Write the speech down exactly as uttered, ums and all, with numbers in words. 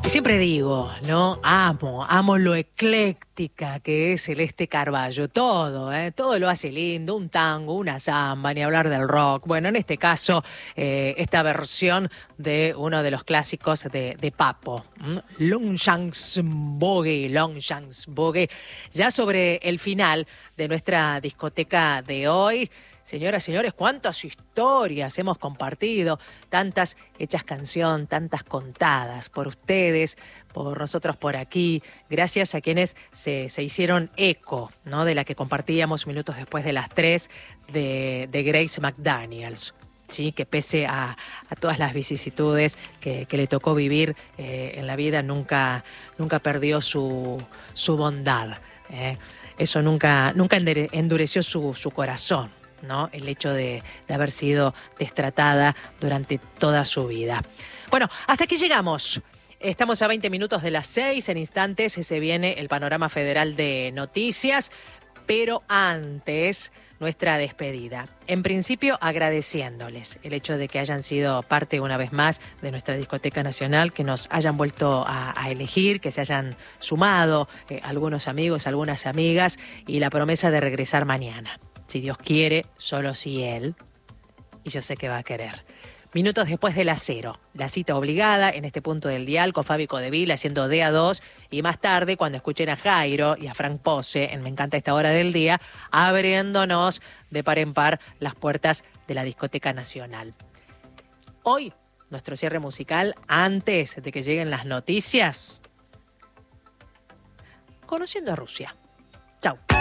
Y siempre digo, ¿no? Amo, amo lo ecléctica que es Celeste Carballo. Todo, ¿eh? Todo lo hace lindo, un tango, una samba, ni hablar del rock. Bueno, en este caso, eh, esta versión de uno de los clásicos de, de Papo, ¿m? Longshanks Boogie, Longshanks Boogie. Ya sobre el final de nuestra discoteca de hoy. Señoras, señores, cuántas historias hemos compartido, tantas hechas canción, tantas contadas por ustedes, por nosotros por aquí, gracias a quienes se, se hicieron eco, ¿no? De la que compartíamos minutos después de las tres de, de Grace McDaniels. Sí, que pese a, a todas las vicisitudes que, que le tocó vivir eh, en la vida, nunca, nunca perdió su, su bondad. ¿eh? Eso nunca, nunca endureció su, su corazón, ¿no? El hecho de, de haber sido destratada durante toda su vida. Bueno, hasta aquí llegamos. Estamos a veinte minutos de las seis. En instantes se viene el panorama federal de noticias, pero antes nuestra despedida. En principio, agradeciéndoles el hecho de que hayan sido parte una vez más de nuestra discoteca nacional, que nos hayan vuelto a, a elegir, que se hayan sumado eh, algunos amigos, algunas amigas, y la promesa de regresar mañana. Si Dios quiere, solo si Él, y yo sé que va a querer. Minutos después de las cero, la cita obligada en este punto del dial con Fabi Codeville haciendo D A dos, y más tarde cuando escuchen a Jairo y a Frank Pose en Me Encanta Esta Hora del Día, abriéndonos de par en par las puertas de la discoteca nacional. Hoy, nuestro cierre musical, antes de que lleguen las noticias, conociendo a Rusia. Chau.